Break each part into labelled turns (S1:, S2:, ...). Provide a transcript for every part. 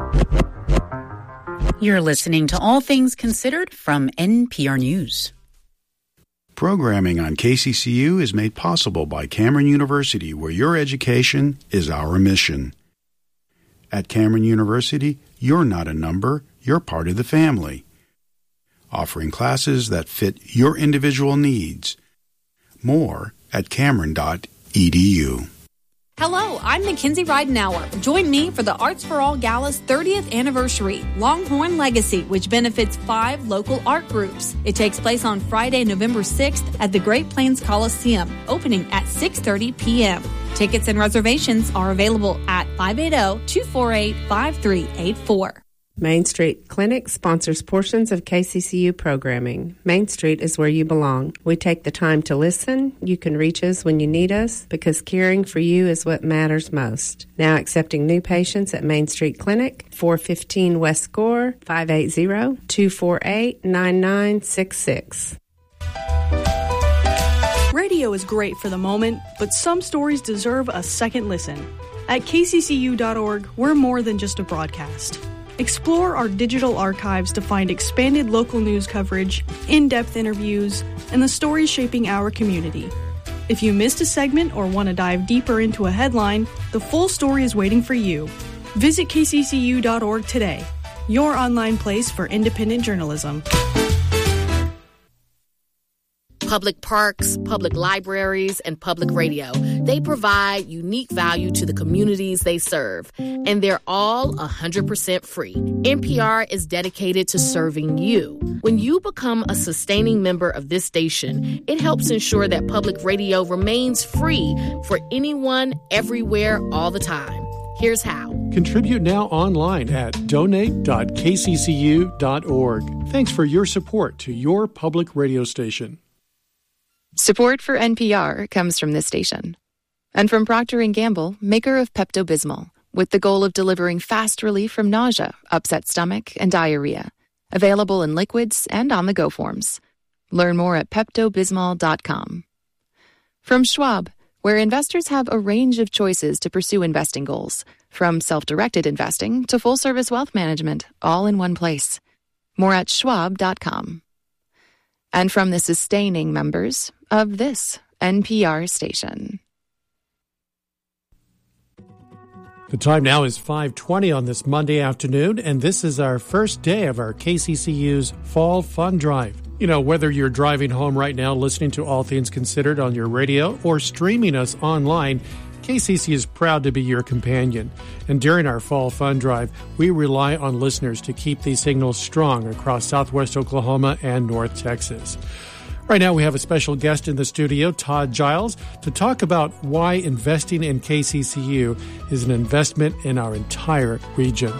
S1: You're listening to All Things Considered from NPR News.
S2: Programming on KCCU is made possible by Cameron University, where your education is our mission. At Cameron University, you're not a number, you're part of the family. Offering classes that fit your individual needs. More at cameron.edu.
S3: Hello, I'm Mackenzie Ridenauer. Join me for the Arts for All Gala's 30th anniversary, Longhorn Legacy, which benefits 5 local art groups. It takes place on Friday, November 6th at the Great Plains Coliseum, opening at 6:30 p.m. Tickets and reservations are available at 580-248-5384.
S4: Main Street Clinic sponsors portions of KCCU programming. Main Street is where you belong. We take the time to listen. You can reach us when you need us because caring for you is what matters most. Now accepting new patients at Main Street Clinic, 415 West Gore, 580-248-9966.
S5: Radio is great for the moment, but some stories deserve a second listen. At kccu.org, we're more than just a broadcast. Explore our digital archives to find expanded local news coverage, in-depth interviews, and the stories shaping our community. If you missed a segment or want to dive deeper into a headline, the full story is waiting for you. Visit kccu.org today, your online place for independent journalism.
S6: Public parks, public libraries, and public radio. They provide unique value to the communities they serve, and they're all 100% free. NPR is dedicated to serving you. When you become a sustaining member of this station, it helps ensure that public radio remains free for anyone, everywhere, all the time. Here's how.
S7: Contribute now online at donate.kccu.org. Thanks for your support to your public radio station.
S8: Support for NPR comes from this station and from Procter & Gamble, maker of Pepto-Bismol, with the goal of delivering fast relief from nausea, upset stomach, and diarrhea. Available in liquids and on-the-go forms. Learn more at PeptoBismol.com. From Schwab, where investors have a range of choices to pursue investing goals, from self-directed investing to full-service wealth management, all in one place. More at Schwab.com. And from the sustaining members of this NPR station.
S7: The time now is 5:20 on this Monday afternoon, and this is our first day of our KCCU's Fall Fun Drive. You know, whether you're driving home right now listening to All Things Considered on your radio or streaming us online, KCC is proud to be your companion. And during our Fall Fun Drive, we rely on listeners to keep these signals strong across southwest Oklahoma and North Texas. Right now, we have a special guest in the studio, Todd Giles, to talk about why investing in KCCU is an investment in our entire region.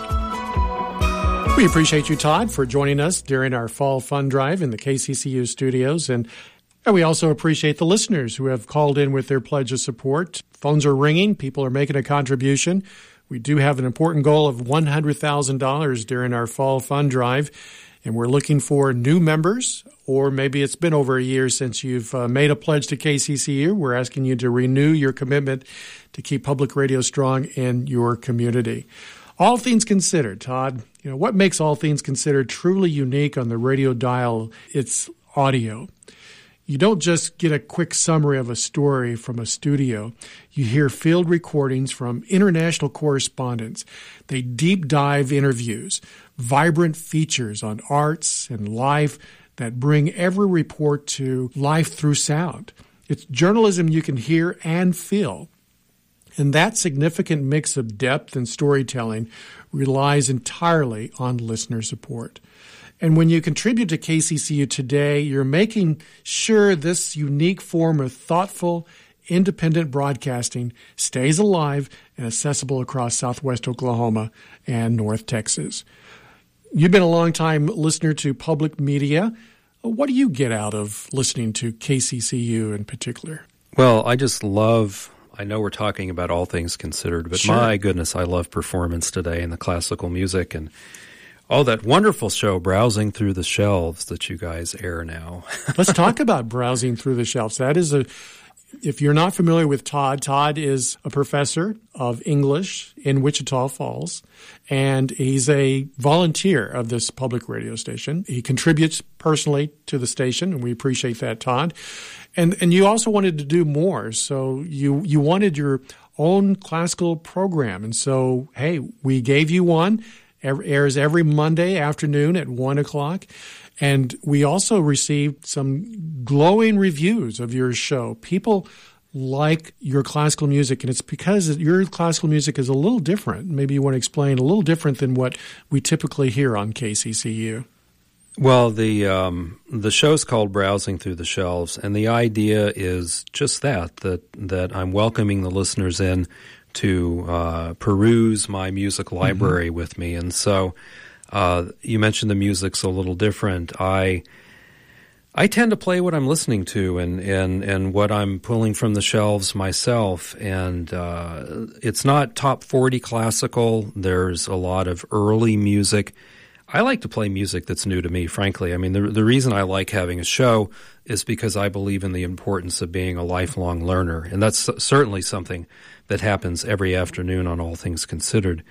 S7: We appreciate you, Todd, for joining us during our Fall Fun Drive in the KCCU studios. And we also appreciate the listeners who have called in with their pledge of support. Phones are ringing. People are making a contribution. We do have an important goal of $100,000 during our Fall Fun Drive. And we're looking for new members, or maybe it's been over a year since you've made a pledge to KCCU. We're asking you to renew your commitment to keep public radio strong in your community. All Things Considered, Todd, you know, what makes All Things Considered truly unique on the radio dial? It's audio. You don't just get a quick summary of a story from a studio. You hear field recordings from international correspondents. They deep dive interviews, vibrant features on arts and life that bring every report to life through sound. It's journalism you can hear and feel. And that significant mix of depth and storytelling relies entirely on listener support. And when you contribute to KCCU today, you're making sure this unique form of thoughtful, independent broadcasting stays alive and accessible across southwest Oklahoma and North Texas. You've been a long-time listener to public media. What do you get out of listening to KCCU in particular?
S9: Well, I just love, I know we're talking about All Things Considered, but my goodness, I love performance today and the classical music and that wonderful show, Browsing Through the Shelves, that you guys air now.
S7: Let's talk about Browsing Through the Shelves. That is if you're not familiar with Todd is a professor of English in Wichita Falls, and he's a volunteer of this public radio station. He contributes personally to the station, and we appreciate that, Todd. And you also wanted to do more, so you wanted your own classical program. And so, hey, we gave you one. Airs every Monday afternoon at 1 o'clock. And we also received some glowing reviews of your show. People like your classical music, and it's because your classical music is a little different. Maybe you want to explain a little different than what we typically hear on KCCU.
S9: Well, the show's called Browsing Through the Shelves, and the idea is just that I'm welcoming the listeners in to peruse my music library with me. And so you mentioned the music's a little different. I tend to play what I'm listening to and what I'm pulling from the shelves myself. And it's not top 40 classical. There's a lot of early music. I like to play music that's new to me, frankly. I mean, the reason I like having a show is because I believe in the importance of being a lifelong learner. And that's certainly something that happens every afternoon on All Things Considered.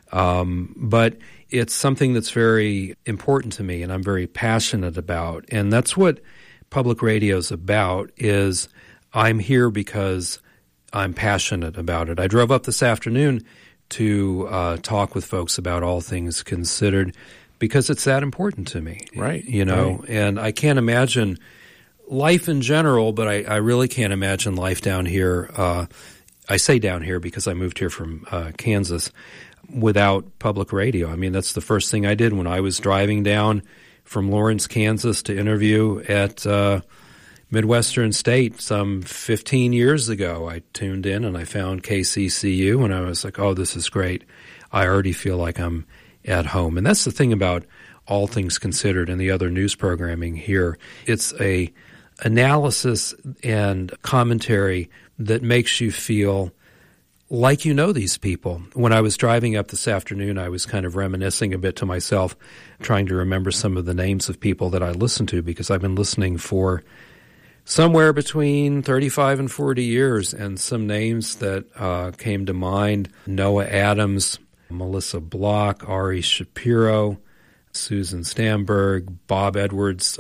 S9: But it's something that's very important to me and I'm very passionate about. And that's what public radio is about, is I'm here because I'm passionate about it. I drove up this afternoon to talk with folks about All Things Considered because it's that important to me.
S7: Right.
S9: You know,
S7: right.
S9: And I can't imagine life in general, but I really can't imagine life down here. I say down here because I moved here from Kansas without public radio. I mean, that's the first thing I did when I was driving down from Lawrence, Kansas to interview at Midwestern State some 15 years ago. I tuned in and I found KCCU and I was like, oh, this is great. I already feel like I'm at home. And that's the thing about All Things Considered and the other news programming here. It's a analysis and commentary that makes you feel like you know these people. When I was driving up this afternoon, I was kind of reminiscing a bit to myself, trying to remember some of the names of people that I listen to, because I've been listening for somewhere between 35 and 40 years, and some names that came to mind: Noah Adams, Melissa Block, Ari Shapiro, Susan Stamberg, Bob Edwards.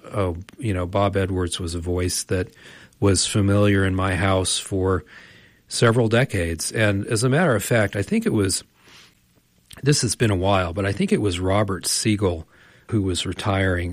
S9: Bob Edwards was a voice that was familiar in my house for several decades. And as a matter of fact, I think it was, this has been a while, but I think it was Robert Siegel who was retiring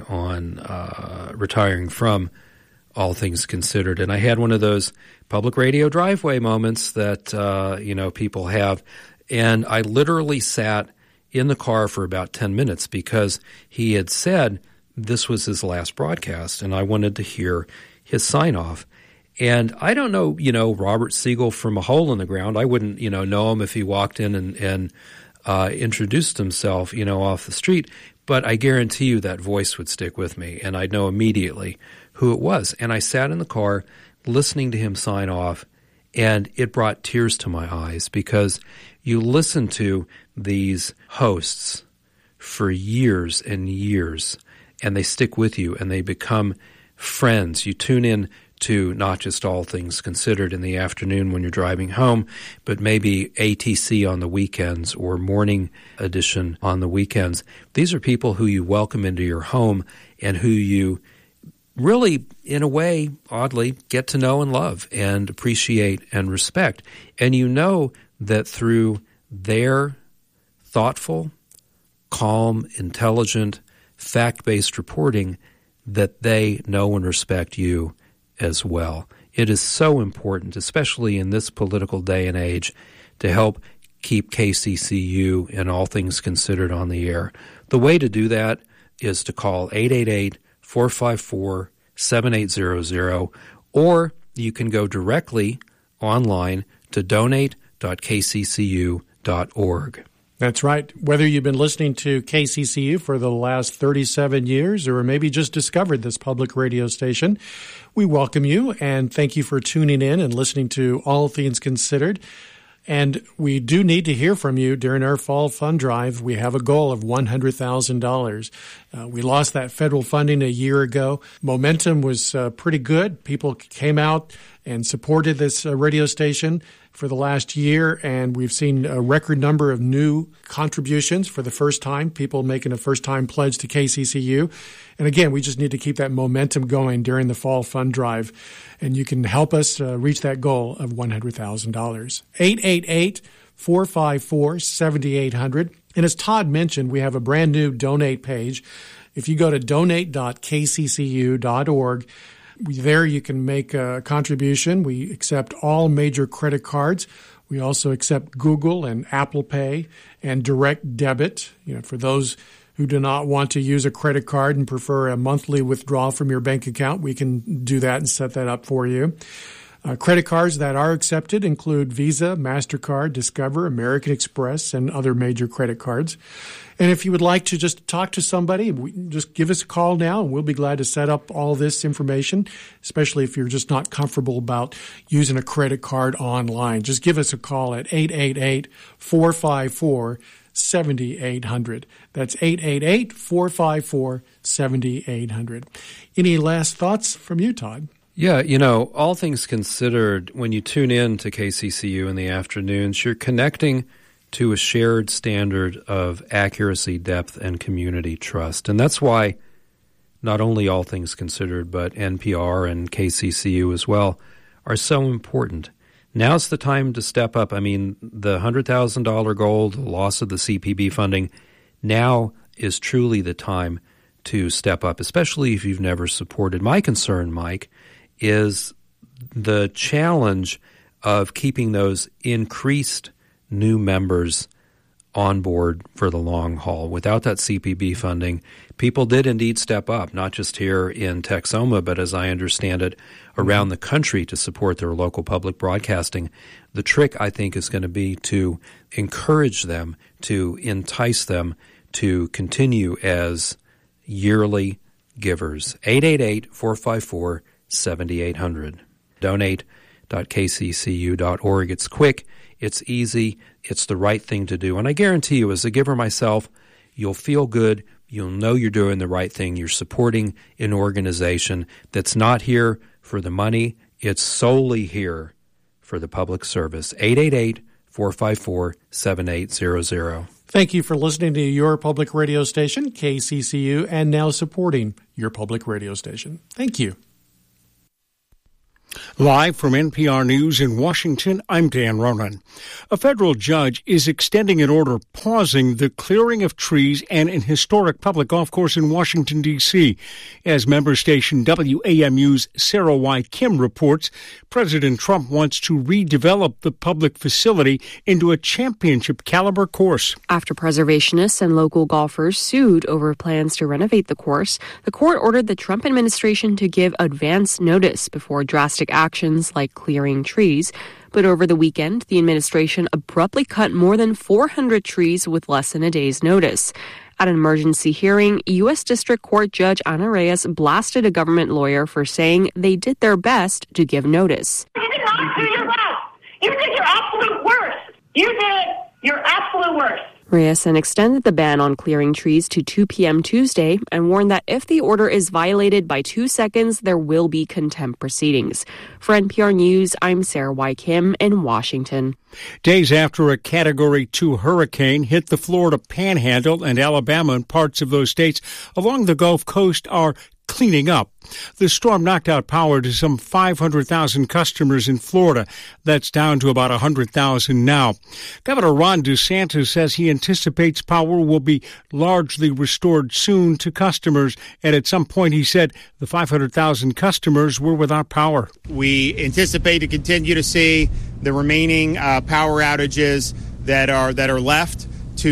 S9: from All Things Considered. And I had one of those public radio driveway moments that, people have. And I literally sat in the car for about 10 minutes because he had said this was his last broadcast, and I wanted to hear his sign-off. And I don't know, Robert Siegel from a hole in the ground. I wouldn't, know him if he walked in and introduced himself, off the street. But I guarantee you that voice would stick with me, and I'd know immediately who it was. And I sat in the car listening to him sign off, and it brought tears to my eyes because you listen to these hosts for years and years, and they stick with you, and they become friends. You tune in to not just All Things Considered in the afternoon when you're driving home, but maybe ATC on the weekends or Morning Edition on the weekends. These are people who you welcome into your home and who you really, in a way, oddly, get to know and love and appreciate and respect. And you know that through their thoughtful, calm, intelligent, fact-based reporting that they know and respect you as well. It is so important, especially in this political day and age, to help keep KCCU and All Things Considered on the air. The way to do that is to call 888-454-7800, or you can go directly online to donate.kccu.org.
S7: That's right. Whether you've been listening to KCCU for the last 37 years or maybe just discovered this public radio station, we welcome you and thank you for tuning in and listening to All Things Considered. And we do need to hear from you during our fall fund drive. We have a goal of $100,000. We lost that federal funding a year ago. Momentum was pretty good. People came out and supported this radio station for the last year, and we've seen a record number of new contributions for the first time, people making a first-time pledge to KCCU. And again, we just need to keep that momentum going during the fall fund drive, and you can help us reach that goal of $100,000. 888-454-7800. And as Todd mentioned, we have a brand new donate page. If you go to donate.kccu.org, there you can make a contribution. We accept all major credit cards. We also accept Google and Apple Pay and direct debit. For those who do not want to use a credit card and prefer a monthly withdrawal from your bank account, we can do that and set that up for you. Credit cards that are accepted include Visa, MasterCard, Discover, American Express, and other major credit cards. And if you would like to just talk to somebody, just give us a call now, and we'll be glad to set up all this information, especially if you're just not comfortable about using a credit card online. Just give us a call at 888-454-7800. That's 888-454-7800. Any last thoughts from you, Todd?
S9: Yeah, all things considered, when you tune in to KCCU in the afternoons, you're connecting to a shared standard of accuracy, depth, and community trust. And that's why not only All Things Considered, but NPR and KCCU as well are so important. Now's the time to step up. I mean, the $100,000 goal, the loss of the CPB funding, now is truly the time to step up, especially if you've never supported. My concern, Mike, is the challenge of keeping those increased new members on board for the long haul. Without that CPB funding, people did indeed step up, not just here in Texoma, but as I understand it, around the country to support their local public broadcasting. The trick, I think, is going to be to encourage them, to entice them to continue as yearly givers. 888-454-7800. Donate.kccu.org. It's quick, it's easy, it's the right thing to do. And I guarantee you, as a giver myself, you'll feel good, you'll know you're doing the right thing, you're supporting an organization that's not here for the money, it's solely here for the public service. 888-454-7800.
S7: Thank you for listening to your public radio station, KCCU, and now supporting your public radio station. Thank you.
S10: Live from NPR News in Washington, I'm Dan Ronan. A federal judge is extending an order pausing the clearing of trees and an historic public golf course in Washington, D.C. As member station WAMU's Sarah Y. Kim reports, President Trump wants to redevelop the public facility into a championship-caliber course.
S11: After preservationists and local golfers sued over plans to renovate the course, the court ordered the Trump administration to give advance notice before drastic actions like clearing trees. But over the weekend, the administration abruptly cut more than 400 trees with less than a day's notice. At an emergency hearing, U.S. District Court Judge Ana Reyes blasted a government lawyer for saying they did their best to give notice.
S12: You did not do your best. You did your absolute worst. You did your absolute worst.
S11: Reyes then extended the ban on clearing trees to 2 p.m. Tuesday and warned that if the order is violated by 2 seconds, there will be contempt proceedings. For NPR News, I'm Sarah Y. Kim in Washington.
S10: Days after a Category 2 hurricane hit the Florida Panhandle and Alabama and parts of those states along the Gulf Coast are cleaning up. The storm knocked out power to some 500,000 customers in Florida. That's down to about 100,000 now. Governor Ron DeSantis says he anticipates power will be largely restored soon to customers. And at some point, he said the 500,000 customers were without power.
S13: We anticipate to continue to see the remaining power outages that are left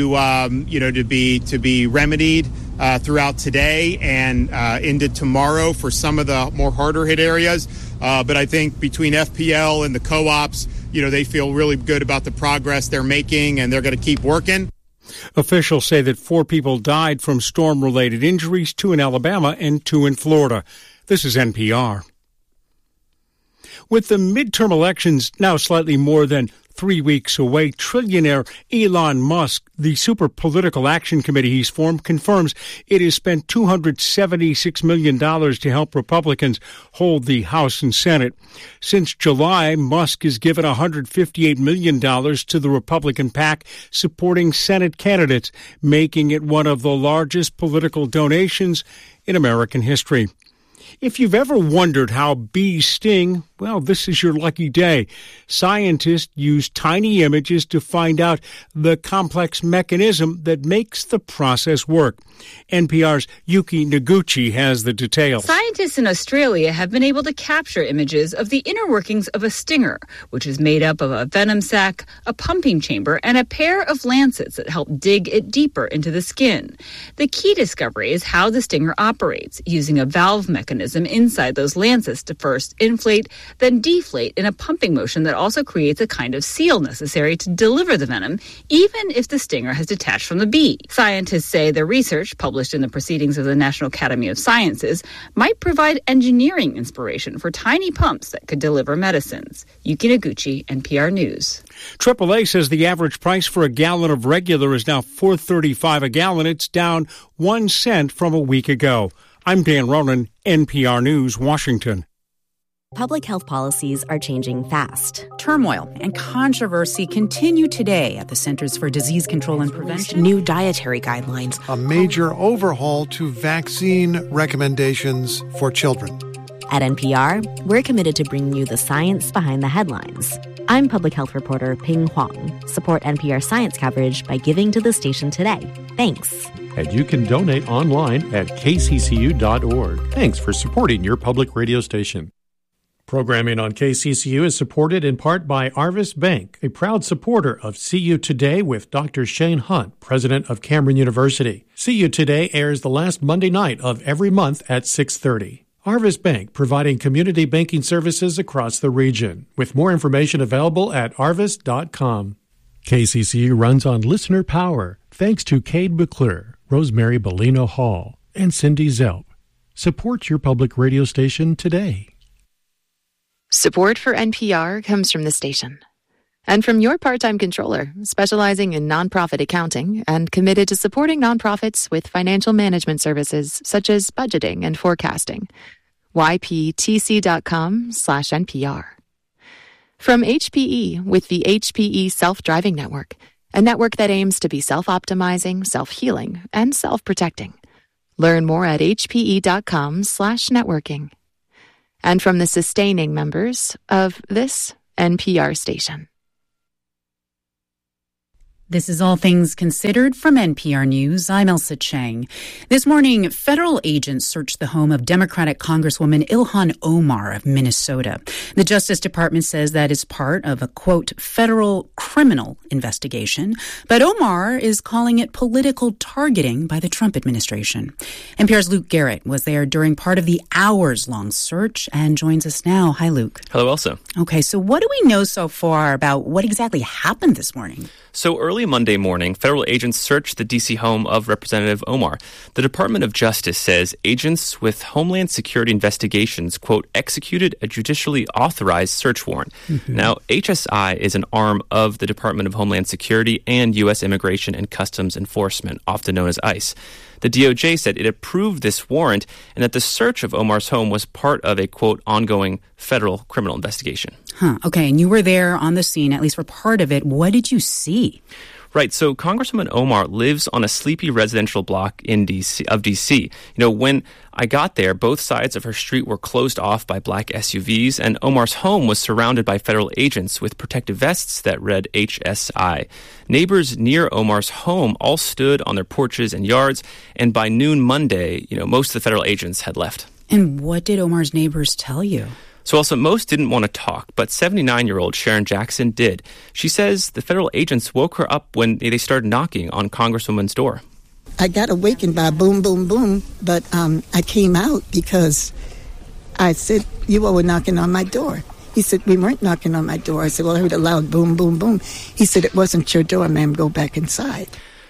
S13: to be remedied throughout today and into tomorrow for some of the more harder hit areas. But I think between FPL and the co-ops, they feel really good about the progress they're making, and they're going to keep working.
S10: Officials say that 4 people died from storm-related injuries, 2 in Alabama and 2 in Florida. This is NPR. With the midterm elections now slightly more than 3 weeks away. Trillionaire Elon Musk, the super political action committee he's formed, confirms it has spent $276 million to help Republicans hold the House and Senate. Since July, Musk has given $158 million to the Republican PAC supporting Senate candidates, making it one of the largest political donations in American history. If you've ever wondered how bees sting, well, this is your lucky day. Scientists use tiny images to find out the complex mechanism that makes the process work. NPR's Yuki Noguchi has the details.
S14: Scientists in Australia have been able to capture images of the inner workings of a stinger, which is made up of a venom sac, a pumping chamber, and a pair of lancets that help dig it deeper into the skin. The key discovery is how the stinger operates, using a valve mechanism inside those lancets to first inflate, then deflate in a pumping motion that also creates a kind of seal necessary to deliver the venom, even if the stinger has detached from the bee. Scientists say their research, published in the Proceedings of the National Academy of Sciences, might provide engineering inspiration for tiny pumps that could deliver medicines. Yuki Noguchi, NPR News.
S10: AAA says the average price for a gallon of regular is now $4.35 a gallon. It's down 1 cent from a week ago. I'm Dan Ronan, NPR News, Washington.
S15: Public health policies are changing fast.
S1: Turmoil and controversy continue today at the Centers for Disease Control and Prevention.
S16: New dietary guidelines.
S17: A major overhaul to vaccine recommendations for children.
S15: At NPR, we're committed to bringing you the science behind the headlines. I'm public health reporter Ping Huang. Support NPR science coverage by giving to the station today. Thanks.
S7: And you can donate online at kccu.org. Thanks for supporting your public radio station. Programming on KCCU is supported in part by Arvis Bank, a proud supporter of See You Today with Dr. Shane Hunt, president of Cameron University. See You Today airs the last Monday night of every month at 6:30. Arvis Bank, providing community banking services across the region. With more information available at arvis.com. KCCU runs on listener power, thanks to Cade McClure, Rosemary Bellino Hall, and Cindy Zelp. Support your public radio station today.
S8: Support for NPR comes from the station and from your part-time controller, specializing in nonprofit accounting and committed to supporting nonprofits with financial management services such as budgeting and forecasting. yptc.com/NPR. From HPE with the HPE Self-Driving Network, a network that aims to be self-optimizing, self-healing, and self-protecting. Learn more at hpe.com/networking. And from the sustaining members of this NPR station.
S1: This is All Things Considered from NPR News. I'm Elsa Chang. This morning, federal agents searched the home of Democratic Congresswoman Ilhan Omar of Minnesota. The Justice Department says that is part of a, quote, federal criminal investigation. But Omar is calling it political targeting by the Trump administration. NPR's Luke Garrett was there during part of the hours-long search and joins us now. Hi, Luke.
S18: Hello, Elsa.
S1: Okay, so what do we know so far about what exactly happened this morning?
S18: So early Monday morning, federal agents searched the D.C. home of Representative Omar. The Department of Justice says agents with Homeland Security investigations, quote, executed a judicially authorized search warrant. Mm-hmm. Now, HSI is an arm of the Department of Homeland Security and U.S. Immigration and Customs Enforcement, often known as ICE. The DOJ said it approved this warrant and that the search of Omar's home was part of a, quote, ongoing federal criminal investigation.
S1: Okay, and you were there on the scene, at least for part of it. What did you see?
S18: Right. So Congresswoman Omar lives on a sleepy residential block in D.C. You know, when I got there, both sides of her street were closed off by black SUVs, and Omar's home was surrounded by federal agents with protective vests that read HSI. Neighbors near Omar's home all stood on their porches and yards, and by noon Monday, you know, most of the federal agents had left.
S1: And what did Omar's neighbors tell you?
S18: So also, most didn't want to talk, but 79-year-old Sharon Jackson did. She says the federal agents woke her up when they started knocking on Congresswoman's door.
S19: I got awakened by boom, boom, boom, but I came out because I said, you all were knocking on my door. He said, we weren't knocking on my door. I said, well, I heard a loud boom, boom, boom. He said, it wasn't your door, ma'am. Go back inside.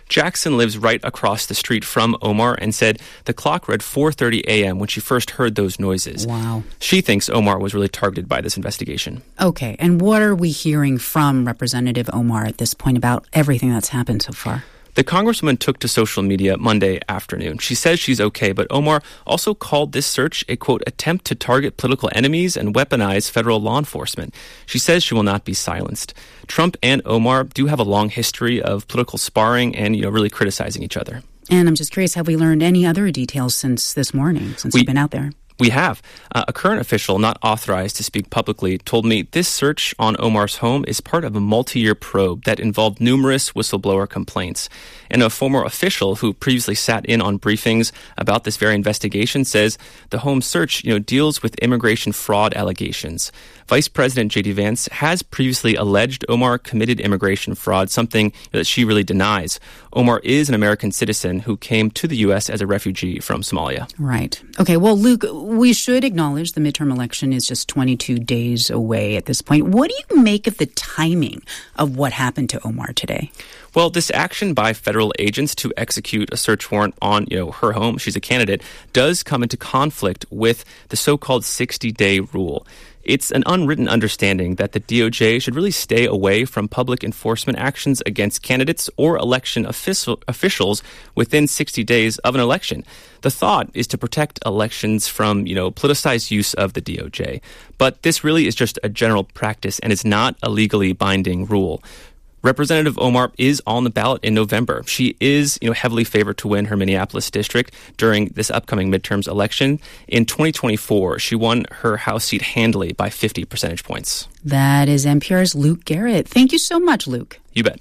S18: Jackson lives right across the street from Omar and said the clock read 4:30 a.m. when she first heard those noises.
S1: Wow.
S18: She thinks Omar was really targeted by this investigation.
S1: Okay, and what are we hearing from Representative Omar at this point about everything that's happened so far?
S18: The Congresswoman took to social media Monday afternoon. She says she's okay, but Omar also called this search a, quote, attempt to target political enemies and weaponize federal law enforcement. She says she will not be silenced. Trump and Omar do have a long history of political sparring and, really criticizing each other.
S1: And I'm just curious, have we learned any other details since this morning, since you've been out there?
S18: We have. A current official not authorized to speak publicly told me this search on Omar's home is part of a multi-year probe that involved numerous whistleblower complaints. And a former official who previously sat in on briefings about this very investigation says the home search, deals with immigration fraud allegations. Vice President J.D. Vance has previously alleged Omar committed immigration fraud, something that she really denies. Omar is an American citizen who came to the U.S. as a refugee from Somalia.
S1: Right. Okay, well, Luke, we should acknowledge the midterm election is just 22 days away at this point. What do you make of the timing of what happened to Omar today?
S18: Well, this action by federal agents to execute a search warrant on, her home, she's a candidate, does come into conflict with the so-called 60-day rule. It's an unwritten understanding that the DOJ should really stay away from public enforcement actions against candidates or election officials within 60 days of an election. The thought is to protect elections from, politicized use of the DOJ. But this really is just a general practice and is not a legally binding rule. Representative Omar is on the ballot in November. She is, heavily favored to win her Minneapolis district during this upcoming midterms election. In 2024, she won her House seat handily by 50 percentage points.
S1: That is NPR's Luke Garrett. Thank you so much, Luke.
S18: You bet.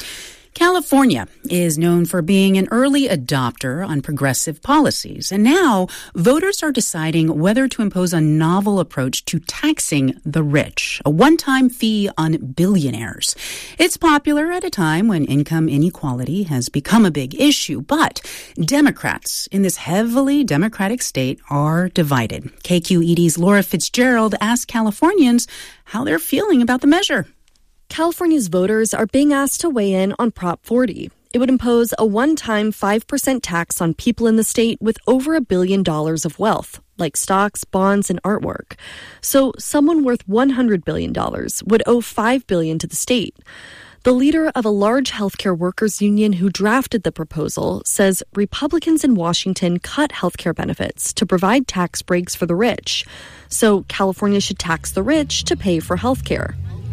S1: California is known for being an early adopter on progressive policies, and now voters are deciding whether to impose a novel approach to taxing the rich, a one-time fee on billionaires. It's popular at a time when income inequality has become a big issue, but Democrats in this heavily Democratic state are divided. KQED's Laura Fitzgerald asked Californians how they're feeling about the measure.
S16: California's voters are being asked to weigh in on Prop 40. It would impose a one-time 5% tax on people in the state with over $1 billion of wealth, like stocks, bonds, and artwork. So someone worth $100 billion would owe $5 billion to the state. The leader of a large healthcare workers union who drafted the proposal says Republicans in Washington cut healthcare benefits to provide tax breaks for the rich. So California should tax the rich to pay for healthcare.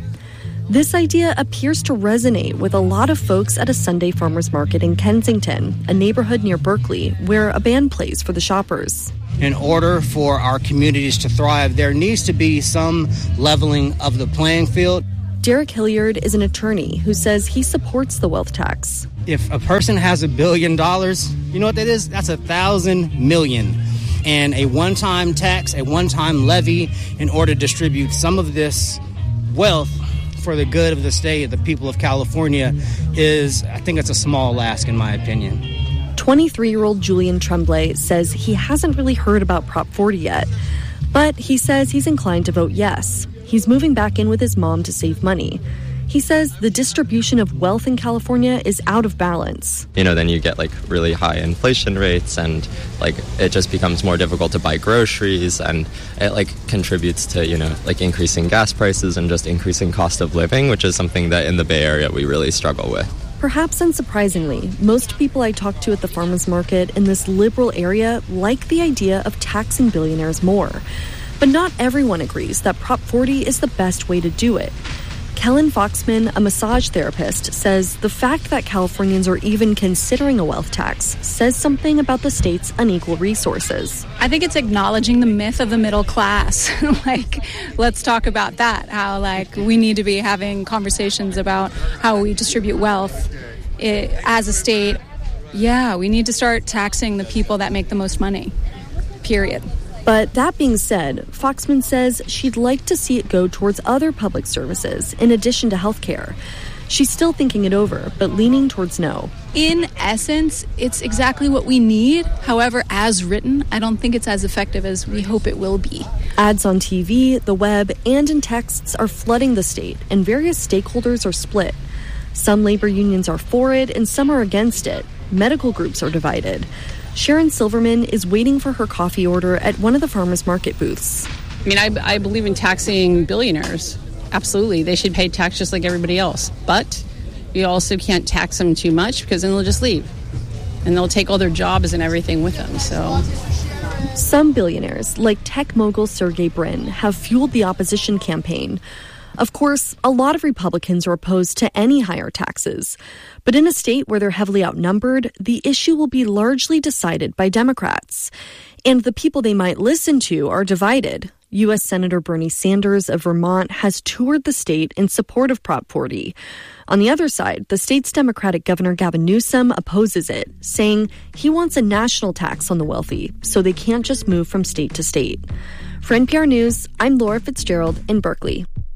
S16: This idea appears to resonate with a lot of folks at a Sunday farmers market in Kensington, a neighborhood near Berkeley, where a band plays for the shoppers.
S20: In order for our communities to thrive, there needs to be some leveling of the playing field.
S16: Derek Hilliard is an attorney who says he supports the wealth tax.
S20: If a person has $1 billion, you know what that is? That's 1,000 million. And a one-time tax, a one-time levy in order to distribute some of this wealth for the good of the state, the people of California, I think it's a small ask in my opinion.
S16: 23-year-old Julian Tremblay says he hasn't really heard about Prop 40 yet, but he says he's inclined to vote yes. He's moving back in with his mom to save money. He says the distribution of wealth in California is out of balance.
S21: Then you get really high inflation rates and it just becomes more difficult to buy groceries, and it contributes to, increasing gas prices and just increasing cost of living, which is something that in the Bay Area we really struggle with.
S16: Perhaps unsurprisingly, most people I talk to at the farmers market in this liberal area like the idea of taxing billionaires more. But not everyone agrees that Prop 40 is the best way to do it. Kellen Foxman, a massage therapist, says the fact that Californians are even considering a wealth tax says something about the state's unequal resources.
S22: I think it's acknowledging the myth of the middle class. Let's talk about that, how, we need to be having conversations about how we distribute wealth as a state. Yeah, we need to start taxing the people that make the most money, period.
S16: But that being said, Foxman says she'd like to see it go towards other public services in addition to healthcare. She's still thinking it over, but leaning towards no.
S22: In essence, it's exactly what we need. However, as written, I don't think it's as effective as we hope it will be.
S16: Ads on TV, the web, and in texts are flooding the state, and various stakeholders are split. Some labor unions are for it and some are against it. Medical groups are divided. Sharon Silverman is waiting for her coffee order at one of the farmers market booths.
S2: I mean, I believe in taxing billionaires. Absolutely. They should pay tax just like everybody else. But you also can't tax them too much because then they'll just leave. And they'll take all their jobs and everything with them. So
S16: some billionaires, like tech mogul Sergey Brin, have fueled the opposition campaign. Of course, a lot of Republicans are opposed to any higher taxes. But in a state where they're heavily outnumbered, the issue will be largely decided by Democrats. And the people they might listen to are divided. U.S. Senator Bernie Sanders of Vermont has toured the state in support of Prop 40. On the other side, the state's Democratic Governor Gavin Newsom opposes it, saying he wants a national tax on the wealthy so they can't just move from state to state. For NPR News, I'm Laura Fitzgerald in Berkeley.